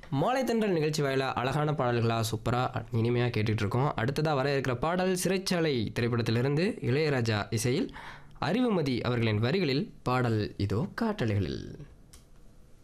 மாலை தென்றல் நிகழ்ச்சி வாயிலா அழகான பாடல்களா சூப்பராக இனிமையாக கேட்டுட்ருக்கோம். அடுத்ததாக வர இருக்கிற பாடல் சிறைச்சாலை திரைப்படத்திலிருந்து இளையராஜா இசையில் அறிவுமதி அவர்களின் வரிகளில் பாடல் இதோ காற்றலைகளில்.